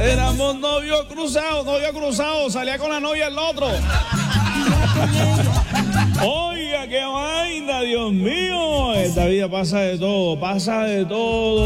Éramos novio cruzado, salía con la novia el otro. Oiga, qué vaina, Dios mío. Esta vida pasa de todo,